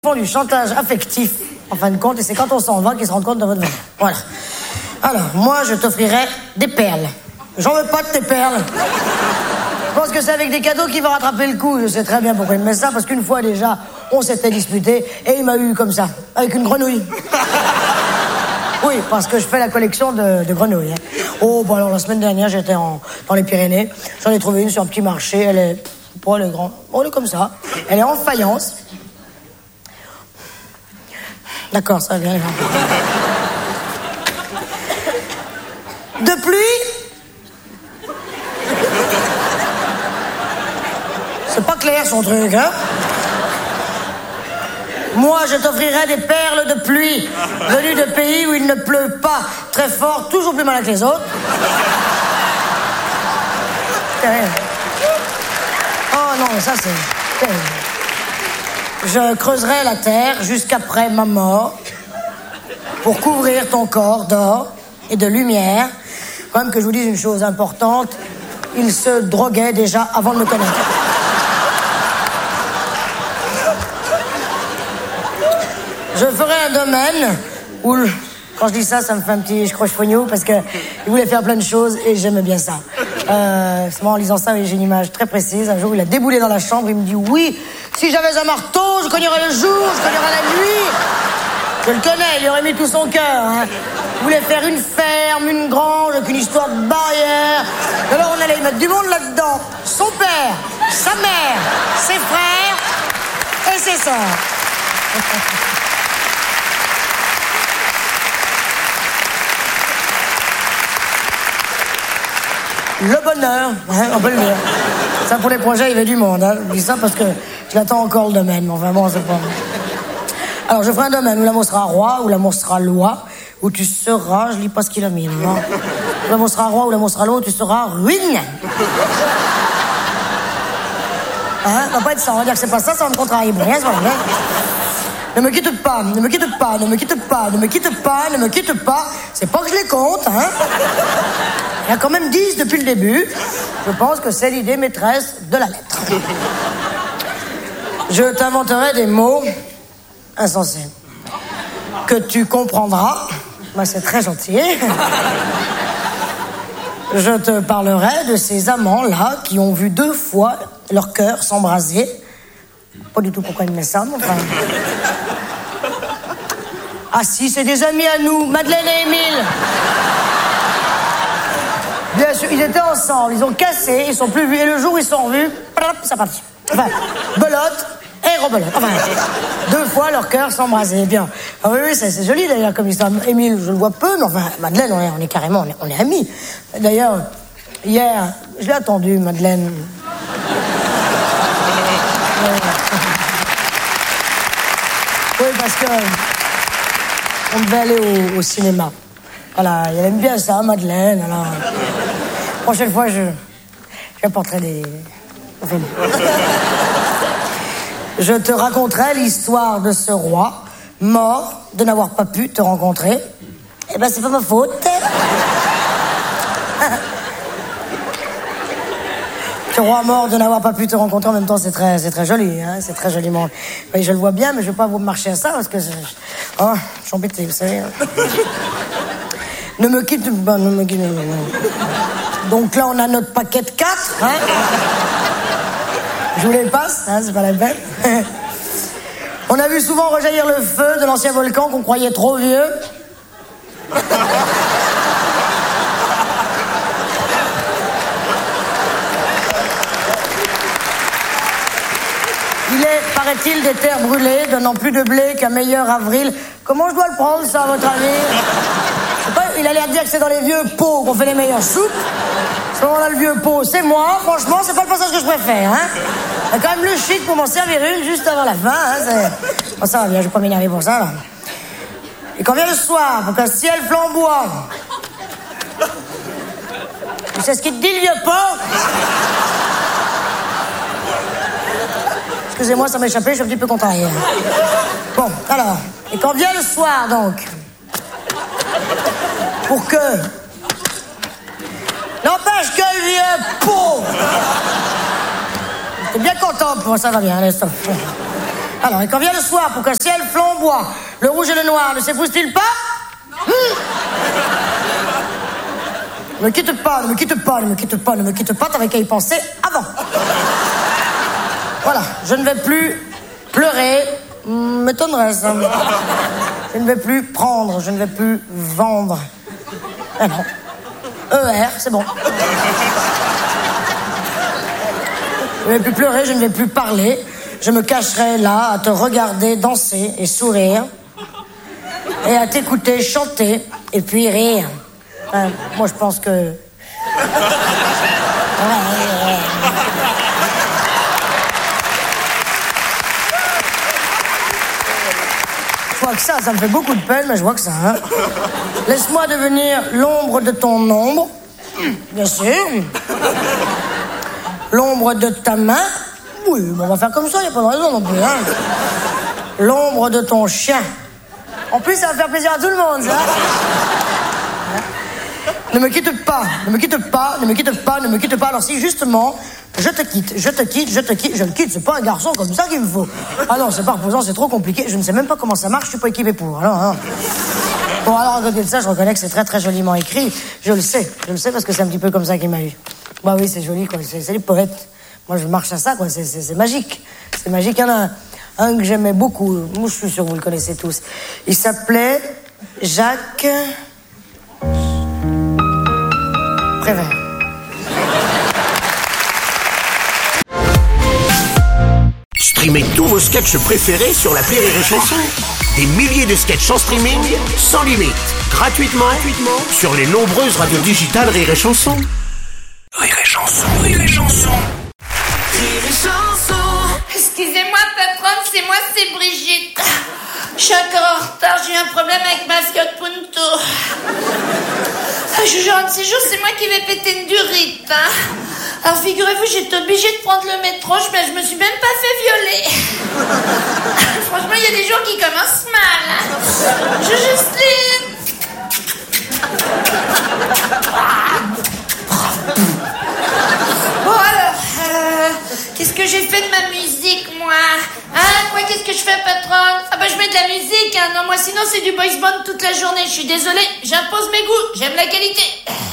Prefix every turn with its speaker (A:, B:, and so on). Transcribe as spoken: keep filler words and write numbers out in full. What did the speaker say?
A: font du chantage affectif, en fin de compte, et c'est quand on s'en va qu'ils se rendent compte de votre valeur. Voilà. Alors, moi, je t'offrirai des perles. J'en veux pas de tes perles. Je pense que c'est avec des cadeaux qu'il va rattraper le coup. Je sais très bien pourquoi il me met ça, parce qu'une fois déjà, on s'était disputé, et il m'a eu comme ça, avec une grenouille. Oui, parce que je fais la collection de, de grenouilles. Hein. Oh, bon alors, la semaine dernière, j'étais en, dans les Pyrénées. J'en ai trouvé une sur un petit marché. Elle est... Bon, elle est grande. Bon, elle est comme ça. Elle est en faïence. D'accord, ça va bien. De pluie. C'est pas clair son truc, hein. Moi, je t'offrirai des perles de pluie venues de pays où il ne pleut pas très fort, toujours plus malin que les autres. Oh non, mais ça c'est terrible. Je creuserai la terre jusqu'après ma mort pour couvrir ton corps d'or et de lumière. Quand même que je vous dise une chose importante, il se droguait déjà avant de me connaître. Je ferai un domaine où, quand je dis ça, ça me fait un petit je croche fognou parce que il voulait faire plein de choses et j'aimais bien ça. Euh, c'est moi en lisant ça, j'ai une image très précise. Un jour, il a déboulé dans la chambre, il me dit oui, si j'avais un marteau, je cognerais le jour, je cognerais la nuit. Je le connais, il y aurait mis tout son cœur. Hein. Il voulait faire une ferme, une grange, avec une histoire de barrière. Alors on allait y mettre du monde là-dedans. Son père, sa mère, ses frères et ses sœurs. Le bonheur, hein, on peut le dire. Ça, pour les projets, il y avait du monde. Hein. Je dis ça parce que je l'attends encore le domaine. Mais enfin bon, c'est pas... Alors, je ferai un domaine où l'amour sera roi, où l'amour sera loi, où tu seras... Je lis pas ce qu'il a mis, non. Où l'amour sera roi, où l'amour sera loi, où tu seras ruine. Hein, ça va pas être ça. On va dire que c'est pas ça, ça va me contrarier. Rien, c'est pas vrai. Ne me quitte pas, ne me quitte pas, ne me quitte pas, ne me quitte pas, ne me quitte pas. C'est pas que je les compte, hein. Il y a quand même dix depuis le début. Je pense que c'est l'idée maîtresse de la lettre. Je t'inventerai des mots insensés que tu comprendras. Bah, c'est très gentil. Je te parlerai de ces amants-là qui ont vu deux fois leur cœur s'embraser. Pas du tout pourquoi il met ça, mais enfin... Ah si, c'est des amis à nous, Madeleine et Émile. Bien sûr, ils étaient ensemble, ils ont cassé, ils sont plus vus, et le jour où ils sont revus, ça partit. Enfin, belote et rebelote. Enfin, deux fois leur cœur s'embrasait. Bien. Ah oui, oui, c'est, c'est joli d'ailleurs comme histoire. Émile, je le vois peu, mais enfin, Madeleine, on est, on est carrément, on est, on est amis. D'ailleurs, hier, je l'ai attendu, Madeleine. Oui, parce que on devait aller au, au cinéma. Voilà, elle aime bien ça, Madeleine. Alors, la prochaine fois, je, je apporterai des... Enfin, je te raconterai l'histoire de ce roi, mort de n'avoir pas pu te rencontrer. Eh ben, c'est pas ma faute. Ce roi mort de n'avoir pas pu te rencontrer, en même temps, c'est très, c'est très joli, hein, c'est très joliment. Oui, je le vois bien, mais je vais pas vous marcher à ça, parce que... Je... Oh, je suis embêté, vous savez. Ne me quitte pas, ne me quitte pas. Donc là, on a notre paquet de quatre, hein. Je vous les passe, hein, c'est pas la peine. On a vu souvent rejaillir le feu de l'ancien volcan qu'on croyait trop vieux. Il est, paraît-il, des terres brûlées, donnant plus de blé qu'un meilleur avril. Comment je dois le prendre, ça, à votre avis? Je sais pas, il a l'air de dire que c'est dans les vieux pots qu'on fait les meilleures soupes. Ce moment-là, le vieux pot, c'est moi. Franchement, c'est pas le passage que je préfère, hein. Il y a quand même le chic pour m'en servir une juste avant la fin, hein. C'est... Bon, ça va bien, je vais pas m'énerver pour ça, là. Et quand vient le soir, pour qu'un ciel flamboie... Tu sais ce qu'il te dit, le vieux pot? Excusez-moi, ça m'a échappé, je suis un petit peu contrarié. Bon, alors, et quand vient le soir, donc, pour que... N'empêche que le vieux pot... T'es bien content, bon, ça va bien, allez, stop. Alors, et quand vient le soir pour qu'un ciel flamboie, le rouge et le noir ne s'épousent-ils pas? Non. Ne me quitte pas, ne me quitte pas, ne me quitte pas, ne me quitte pas, t'avais qu'à y penser avant. Voilà, je ne vais plus pleurer, m'étonnerait ça. Je ne vais plus prendre, je ne vais plus vendre. Ah non. E R, c'est bon. Je ne vais plus pleurer, je ne vais plus parler. Je me cacherai là à te regarder danser et sourire. Et à t'écouter chanter et puis rire. Enfin, moi, je pense que... Je vois que ça, ça me fait beaucoup de peine, mais je vois que ça. Hein. Laisse-moi devenir l'ombre de ton ombre. Bien sûr. L'ombre de ta main. Oui, on va faire comme ça, il n'y a pas de raison non plus. Hein. L'ombre de ton chien. En plus, ça va faire plaisir à tout le monde, ça. Ne me quitte pas, ne me quitte pas, ne me quitte pas, ne me quitte pas. Alors si, justement, je te quitte, je te quitte, je te quitte, je le quitte, c'est pas un garçon comme ça qu'il me faut. Ah non, c'est pas reposant, c'est trop compliqué. Je ne sais même pas comment ça marche, je suis pas équipé pour. Alors, alors. Bon, alors, à côté de ça, je reconnais que c'est très, très joliment écrit. Je le sais, je le sais parce que c'est un petit peu comme ça qu'il m'a eu. Bah oui, c'est joli, quoi, c'est, c'est les poètes. Moi, je marche à ça, quoi, c'est, c'est, c'est magique. C'est magique, il y en a un, un que j'aimais beaucoup. Moi, je suis sûr que vous le connaissez tous. Il s'appelait Jacques... Prévert.
B: Streamez tous vos sketchs préférés sur l'appli Rire et Chanson. Des milliers de sketchs en streaming, sans limite, gratuitement, gratuitement sur les nombreuses radios digitales Rire et Chanson. Rire et Chanson, Rire et Chanson. Rire et Chanson.
C: Excusez-moi, patronne, c'est moi, c'est Brigitte. Je suis encore en retard, j'ai eu un problème avec ma Fiat Punto. Je vous jure, un de ces jours, c'est moi qui vais péter une durite. Hein. Alors figurez-vous, j'étais obligée de prendre le métro, je, je me suis même pas fait violer. Franchement, il y a des jours qui commencent mal. Hein. Je Justine. Bon alors, euh, qu'est-ce que j'ai fait de ma musique, moi? Hein, quoi, qu'est-ce que je fais, patronne? Ah bah je mets de la musique, hein. Non, moi sinon c'est du boys band toute la journée. Je suis désolée, j'impose mes goûts, j'aime la qualité.